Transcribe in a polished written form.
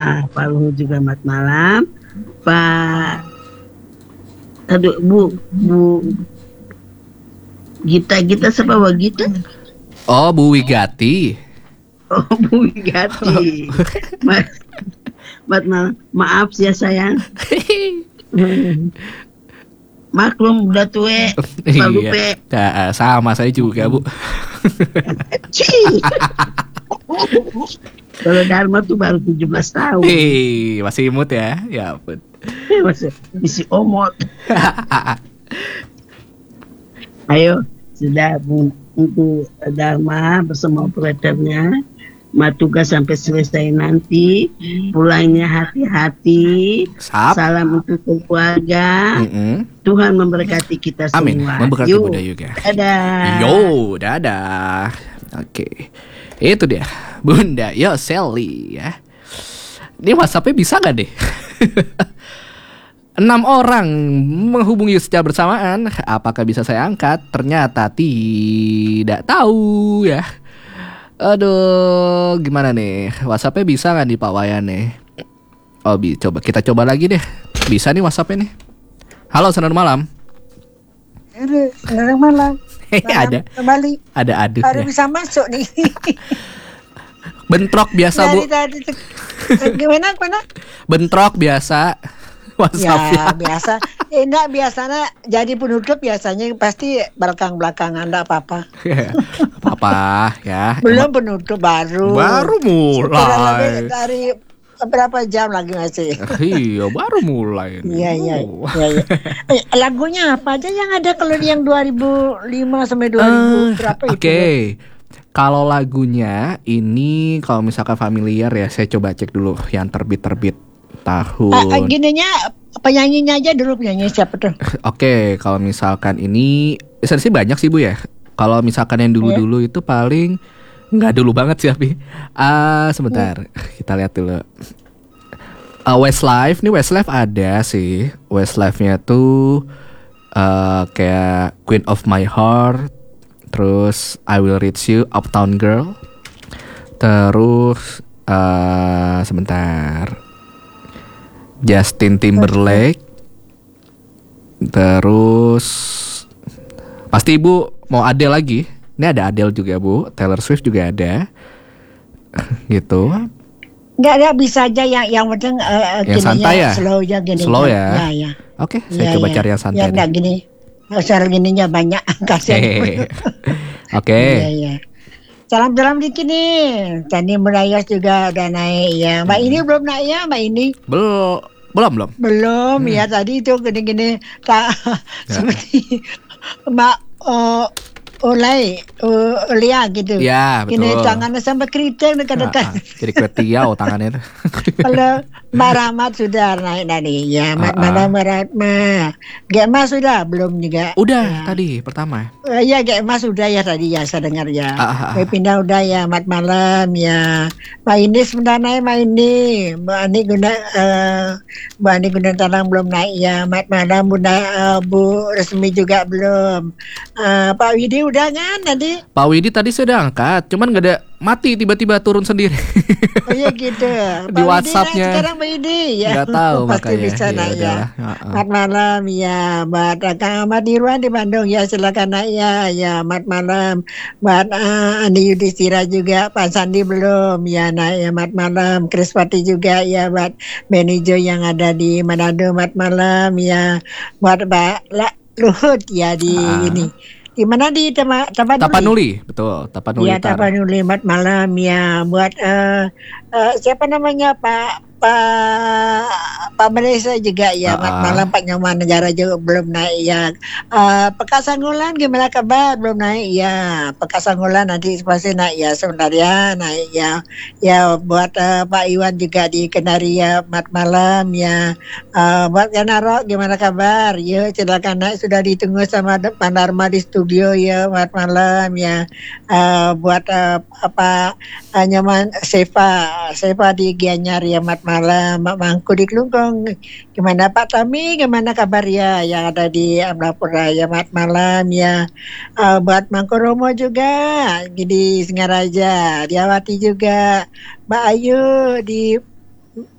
Pak Luhut juga selamat malam. Pak Bu Gita siapa Bu Gita? Oh, Bu Wigati. Oh, Bu Wigati. Maaf ya sayang. Maklum udah tua. Iya. Sama saya juga, Bu. Kalau Dharma tuh baru 17 tahun. Masih imut ya? Ya ampun. Masih omot. Ayo, sudah untuk Dharma bersama operatornya. Tugas sampai selesai nanti. Pulangnya hati-hati. Salam untuk keluarga. Tuhan memberkati kita semua. Amin. Memberkati Bunda juga. Dadah. Yo, dadah. Oke. Itu dia Bunda Yoseli ya. Ini WhatsApp-nya bisa gak deh? 6 orang menghubungi secara bersamaan. Apakah bisa saya angkat? Ternyata tidak tahu ya. Aduh, gimana nih? WhatsApp-nya bisa gak nih Pak Wayan nih? Oh, kita coba lagi deh. Bisa nih WhatsApp-nya nih. Halo, selamat malam. Selamat malam. Ada kembali. Ada adut baru ya. bisa masuk nih. Bentrok biasa Bu. Gimana? Bentrok biasa. WhatsApp ya biasa. Enggak biasanya jadi penutup biasanya pasti belakang-belakangan enggak apa-apa. Apa ya? Belum penutup baru mulai. Dari berapa jam lagi masih? Iya, baru mulai. Iya. Lagunya apa aja yang ada kalau yang 2005 sampai 2000 berapa itu? Oke. Kalau lagunya ini kalau misalkan familiar ya, saya coba cek dulu yang terbit tahun. Gininya penyanyinya aja dulu, penyanyi siapa tuh? Oke, kalau misalkan ini sih banyak sih Bu ya. Kalau misalkan yang dulu-dulu itu paling nggak dulu banget sih tapi sebentar kita lihat dulu. Westlife ada sih. Westlife-nya tuh kayak Queen of My Heart, terus I Will Reach You, Uptown Girl, terus sebentar Justin Timberlake, terus pasti Ibu mau Adele lagi. Ini ada Adele juga Bu, Taylor Swift juga ada, gitu. Nggak bisa aja yang penting yang santai ya, slow aja gini. Slow ya. Ya. Oke, saya coba cari yang santai. Ya nggak gini, soal gininya banyak kasihan. Oke. Iya. Salam dikit nih. Tadi Merayas juga udah naik ya. Mbak ini belum naik ya, Mbak ini? Belum. Ya tadi itu gini-gini seperti Mbak Olia gitu. Ya, betul. Gini tangannya sampai keriting dekat-dekat. Jadi ketiau tangannya. Kalau Mbak Rahmat sudah naik tadi. Ya, Mbak Rahmat. Gema sudah belum juga. Udah tadi pertama. Ya Gema sudah ya tadi ya saya dengar ya. Pindah udah ya, mat malam ya. Mbak ini sebentar naik Mbak ini. Mbak Ani Guna Talang belum naik ya. Mat malam Bu Resmi juga belum. Pak Widi udah kan tadi? Pak Widi tadi sudah angkat, cuman gak ada mati tiba-tiba turun sendiri. Oh iya gitu. Di WhatsApp-nya. Sekarang Pak Widi ya. Gak tahu pasti makanya. bisa naik ya. Mat malam ya. Buat Kang Ahmad Irwan di Bandung ya, silakan naik ya. Ya mat malam. Buat Andi Yudhistira juga, Pak Sandi belum ya naik ya mat malam. Krispati juga ya, buat Benijo yang ada di Manado mat malam ya. Buat Mbak Luhut ya di ini. Di mana di Tapanuli, betul. Tapanuli. Ya, Tapanuli mat malam ya. Buat siapa namanya Pak Malaysia juga ya. Mat malam Pak Nyoman Negara juga belum naik ya. Pekasanggulan gimana kabar? Belum naik ya. Pekasanggulan nanti pasti naik ya sebentar ya, naik ya. Ya buat Pak Iwan juga di Kendari ya mat malam ya. Buat Ganaro gimana kabar? Ya silakan naik, sudah ditunggu sama Pak Dharma di studio ya mat malam ya. Buat Nyoman Seva di Gianyar ya mat malam. Mak Mangku di Kelungkung gimana Pak Tami, gimana kabar ya yang ada di Amrapura ya mat malam ya. Buat Mangku Romo juga di Singaraja, Diawati juga, Mbak Ayu di